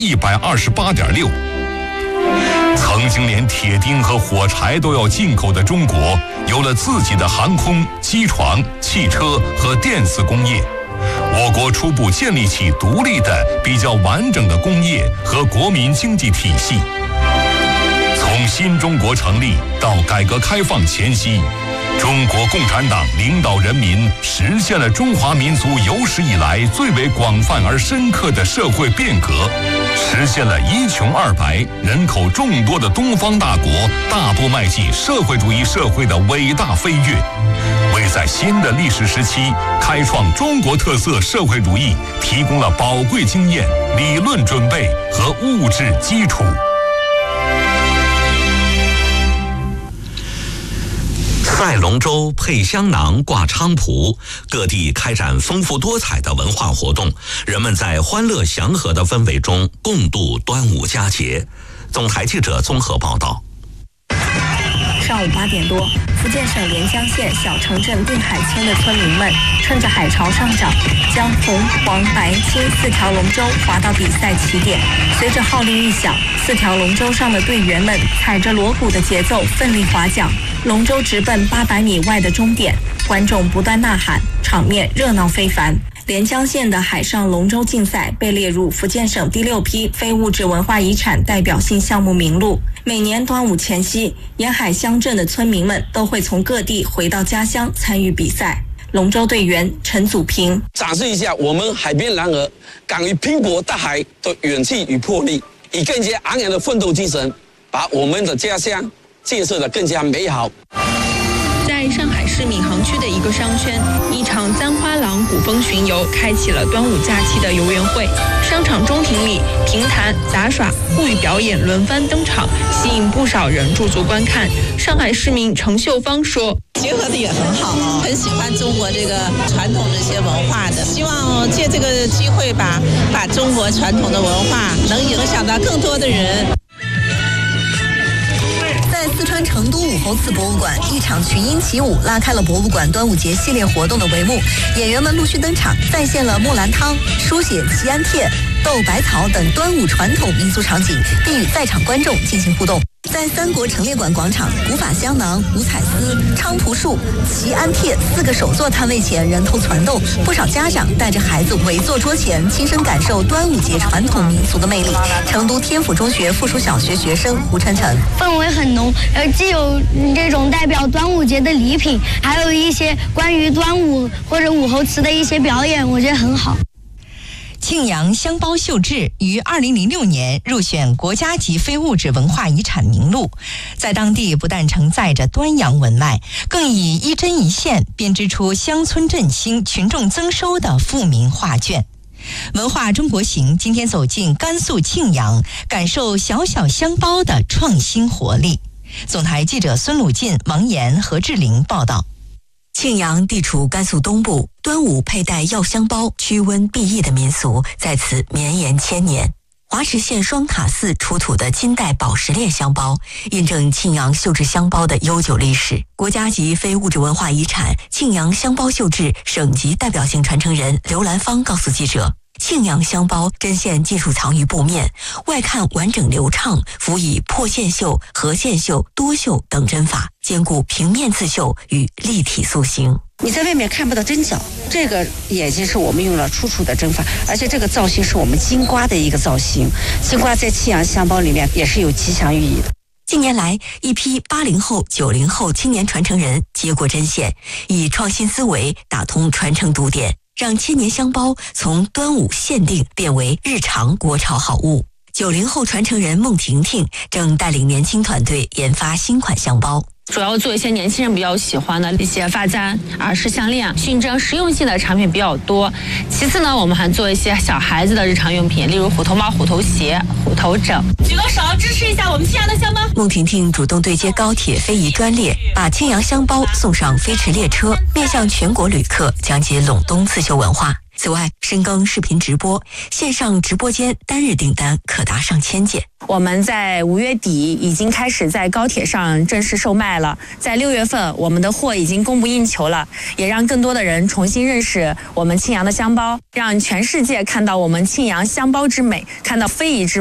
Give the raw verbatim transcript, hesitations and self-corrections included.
一百二十八点六。曾经连铁钉和火柴都要进口的中国，有了自己的航空、机床、汽车和电子工业。我国初步建立起独立的、比较完整的工业和国民经济体系。从新中国成立到改革开放前夕，中国共产党领导人民实现了中华民族有史以来最为广泛而深刻的社会变革，实现了一穷二白、人口众多的东方大国大步迈进社会主义社会的伟大飞跃，为在新的历史时期开创中国特色社会主义提供了宝贵经验、理论准备和物质基础。 赛龙舟、配香囊、挂菖蒲，各地开展丰富多彩的文化活动，人们在欢乐祥和的氛围中共度端午佳节。总台记者综合报道。 上午八点多，福建省连江县小城镇定海村的村民们趁着海潮上涨，将红、黄、白、青四条龙舟划到比赛起点。随着号令一响，四条龙舟上的队员们踩着锣鼓的节奏奋力划桨，龙舟直奔八百米外的终点，观众不断呐喊，场面热闹非凡。连江县的海上龙舟竞赛被列入福建省第六批非物质文化遗产代表性项目名录。每年端午前夕，沿海乡镇的村民们都会从各地回到家乡参与比赛。龙舟队员陈祖平展示一下我们海边男儿敢于拼搏大海的勇气与魄力，以更加昂扬的奋斗精神，把我们的家乡建设得更加美好。 在上海市闵行区的一个商圈，一场簪花廊古风巡游开启了端午假期的游园会。商场中庭里，评弹、杂耍、沪语表演轮番登场，吸引不少人驻足观看。上海市民程秀芳说：“ 结合的也很好，很喜欢中国这个传统这些文化的，希望借这个机会吧，把中国传统的文化能影响到更多的人。” 在四川成都武侯祠博物馆，一场群英起舞拉开了博物馆端午节系列活动的帷幕。演员们陆续登场，再现了木兰汤、书写祈安帖、斗百草等端午传统民俗场景，并与在场观众进行互动。在三国陈列馆广场，古法香囊、五彩丝、菖蒲树、祈安帖四个手作摊位前人头攒动，不少家长带着孩子围坐桌前，亲身感受端午节传统民俗的魅力。成都天府中学附属小学学生胡晨晨， 氛围很浓，呃，既有这种代表端午节的礼品，还有一些关于端午或者武侯祠的一些表演，我觉得很好。 庆阳香包绣制于二零零六年入选国家级非物质文化遗产名录，在当地不但承载着端阳文脉，更以一针一线编织出乡村振兴、群众增收的富民画卷。文化中国行今天走进甘肃庆阳，感受小小香包的创新活力。总台记者孙鲁进、王岩、何志玲报道。 庆阳地处甘肃东部，端午佩戴药香包驱瘟避疫的民俗在此绵延千年。华池县双塔寺出土的金代宝石链香包，印证庆阳绣制香包的悠久历史。国家级非物质文化遗产庆阳香包绣制省级代表性传承人刘兰芳告诉记者，庆阳香包针线技术藏于布面，外看完整流畅，辅以破线绣、合线绣、多绣等针法，兼顾平面刺绣与立体塑形。 你在外面看不到针脚，这个眼睛是我们用了出处的针法，而且这个造型是我们金瓜的一个造型，金瓜在庆阳香包里面也是有吉祥寓意的。 近年来，一批八零后、九零后青年传承人接过针线，以创新思维打通传承堵点，让千年香包从端午限定变为日常国潮好物。九零后传承人孟婷婷正带领年轻团队研发新款香包， 主要做一些年轻人比较喜欢的一些发簪、耳饰、项链，熏蒸实用性的产品比较多。其次呢，我们还做一些小孩子的日常用品，例如虎头帽、虎头鞋、虎头枕。举个手支持一下我们庆阳的香包。 孟婷婷主动对接高铁非遗专列，把庆阳香包送上飞驰列车，面向全国旅客讲解陇东刺绣文化。 此外，深耕视频直播，线上直播间单日订单可达上千件。 我们在五月底已经开始在高铁上正式售卖了，在六月份我们的货已经供不应求了，也让更多的人重新认识我们庆阳的香包，让全世界看到我们庆阳香包之美，看到非遗之美。